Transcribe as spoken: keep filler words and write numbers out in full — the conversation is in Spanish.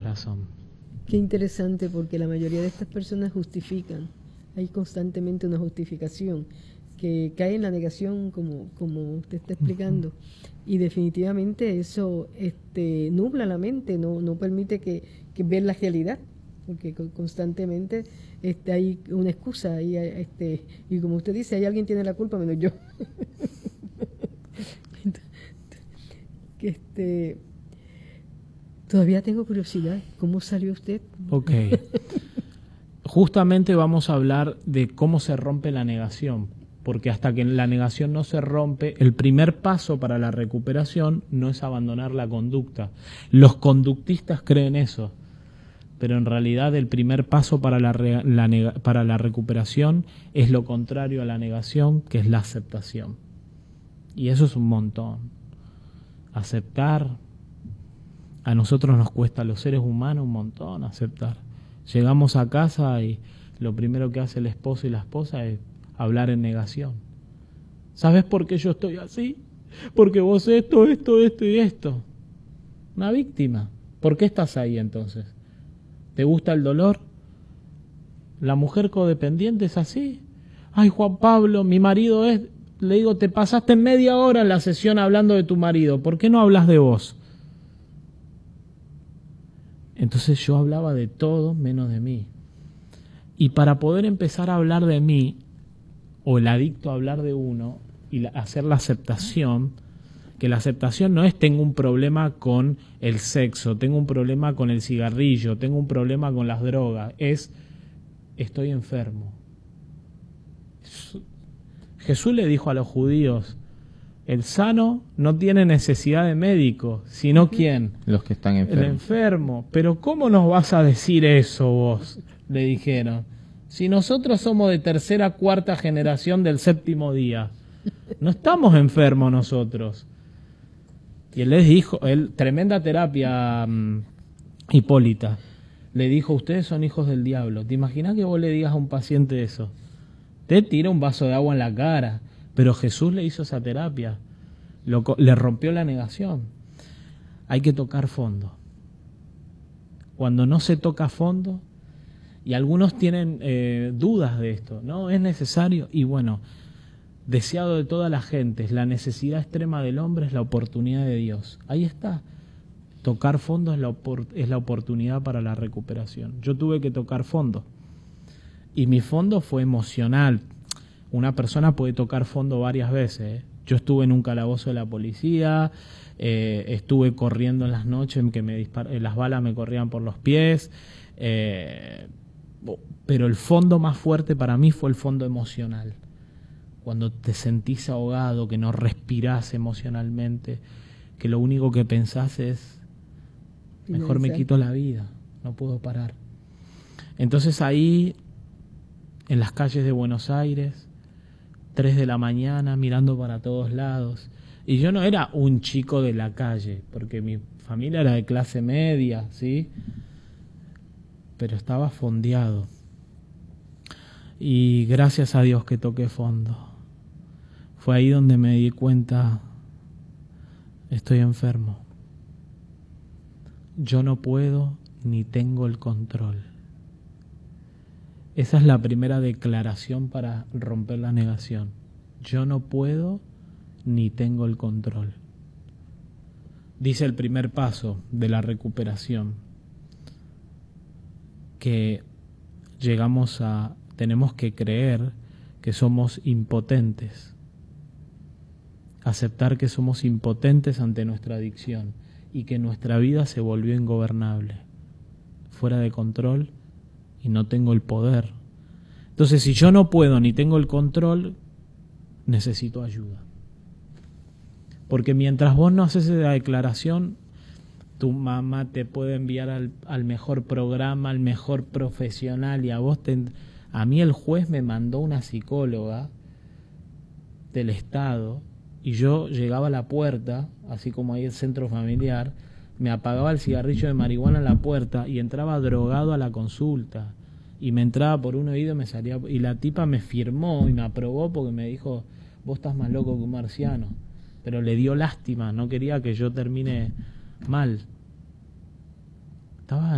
corazón. Qué interesante, porque la mayoría de estas personas justifican. Hay constantemente una justificación que cae en la negación, como, como usted está explicando. Y definitivamente eso este, nubla la mente, no, no permite que, que ver la realidad, porque constantemente este, hay una excusa. Hay, este, y como usted dice, hay alguien tiene la culpa menos yo. este, todavía tengo curiosidad. ¿Cómo salió usted? Ok. Justamente vamos a hablar de cómo se rompe la negación, porque hasta que la negación no se rompe, el primer paso para la recuperación no es abandonar la conducta. Los conductistas creen eso, pero en realidad el primer paso para la, re, la nega, para la recuperación es lo contrario a la negación, que es la aceptación. Y eso es un montón. Aceptar, a nosotros nos cuesta, a los seres humanos, un montón aceptar. Llegamos a casa y lo primero que hace el esposo y la esposa es hablar en negación. ¿Sabes por qué yo estoy así? Porque vos esto, esto, esto y esto. Una víctima. ¿Por qué estás ahí entonces? ¿Te gusta el dolor? ¿La mujer codependiente es así? Ay, Juan Pablo, mi marido es... Le digo, te pasaste media hora en la sesión hablando de tu marido. ¿Por qué no hablas de vos? Entonces yo hablaba de todo menos de mí. Y para poder empezar a hablar de mí, o el adicto a hablar de uno, y la, hacer la aceptación, que la aceptación no es tengo un problema con el sexo, tengo un problema con el cigarrillo, tengo un problema con las drogas, es estoy enfermo. Jesús le dijo a los judíos, el sano no tiene necesidad de médico, sino ¿quién? Los que están enfermos. El enfermo. Pero ¿cómo nos vas a decir eso vos? Le dijeron. Si nosotros somos de tercera, cuarta generación del séptimo día, no estamos enfermos nosotros. Y él les dijo, él, tremenda terapia, um, Hipólita, le dijo, ustedes son hijos del diablo. ¿Te imaginas que vos le digas a un paciente eso? Te tira un vaso de agua en la cara. Pero Jesús le hizo esa terapia, lo, le rompió la negación. Hay que tocar fondo. Cuando no se toca fondo, y algunos tienen eh, dudas de esto, ¿no? ¿Es necesario? Y bueno, deseado de toda la gente, la necesidad extrema del hombre es la oportunidad de Dios. Ahí está. Tocar fondo es la, es la oportunidad para la recuperación. Yo tuve que tocar fondo. Y mi fondo fue emocional. Una persona puede tocar fondo varias veces. ¿eh? Yo estuve en un calabozo de la policía, eh, estuve corriendo en las noches, que me dispar- las balas me corrían por los pies, eh, pero el fondo más fuerte para mí fue el fondo emocional. Cuando te sentís ahogado, que no respirás emocionalmente, que lo único que pensás es, mejor me quito la vida, no puedo parar. Entonces ahí, en las calles de Buenos Aires, tres de la mañana, mirando para todos lados. Y yo no era un chico de la calle, porque mi familia era de clase media, ¿sí? Pero estaba fondeado. Y gracias a Dios que toqué fondo. Fue ahí donde me di cuenta, estoy enfermo. Yo no puedo ni tengo el control. Esa es la primera declaración para romper la negación. Yo no puedo ni tengo el control. Dice el primer paso de la recuperación, que llegamos a, tenemos que creer que somos impotentes. Aceptar que somos impotentes ante nuestra adicción y que nuestra vida se volvió ingobernable, fuera de control, y no tengo el poder. Entonces, si yo no puedo ni tengo el control, necesito ayuda. Porque mientras vos no haces esa declaración, tu mamá te puede enviar al, al mejor programa, al mejor profesional, y a vos te... A mí el juez me mandó una psicóloga del Estado, y yo llegaba a la puerta, así como ahí el centro familiar, me apagaba el cigarrillo de marihuana en la puerta y entraba drogado a la consulta. Y me entraba por un oído y me salía... Y la tipa me firmó y me aprobó porque me dijo, vos estás más loco que un marciano. Pero le dio lástima, no quería que yo termine mal. Estaba